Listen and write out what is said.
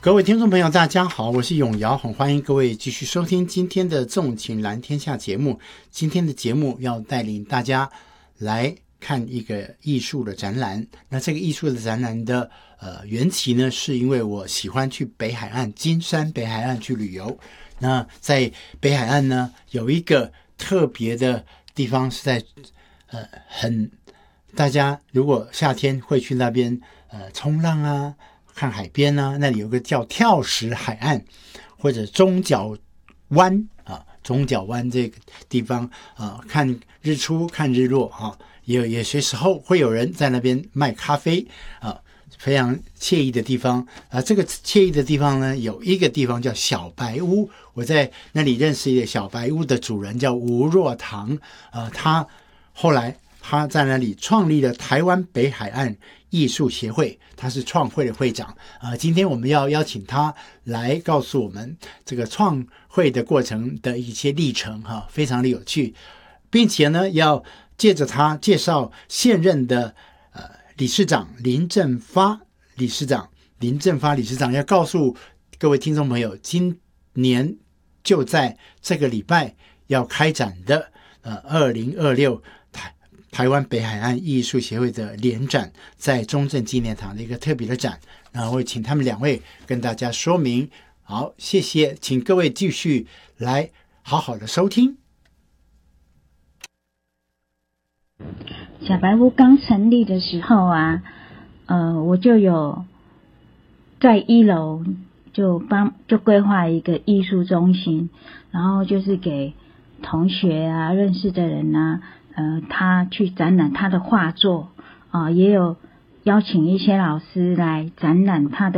各位听众朋友大家好，我是永尧，很欢迎各位继续收听今天的纵情蓝天下节目。今天的节目要带领大家来看一个艺术的展览。那这个艺术的展览的缘起呢，是因为我喜欢去北海岸金山北海岸去旅游。那在北海岸呢，有一个特别的地方是在大家如果夏天会去那边冲浪啊，看海边啊，那里有个叫跳石海岸或者中角湾啊，中角湾这个地方看日出看日落啊，也随时候会有人在那边卖咖啡啊，非常惬意的地方啊。这个惬意的地方呢，有一个地方叫小白屋，我在那里认识一个小白屋的主人叫吴若堂他后来他在那里创立了台湾北海岸艺术协会，他是创会的会长今天我们要邀请他来告诉我们这个创会的过程的一些历程非常的有趣，并且呢要借着他介绍现任的理事长林正发理事长要告诉各位听众朋友，今年就在这个礼拜要开展的2026台湾北海岸艺术协会的联展，在中正纪念堂的一个特别的展，然后会请他们两位跟大家说明。好，谢谢，请各位继续来好好的收听。 小白屋刚成立的时候我就有在1楼就规划一个艺术中心，然后就是给同学认识的人他去展览他的画作也有邀请一些老师来展览他的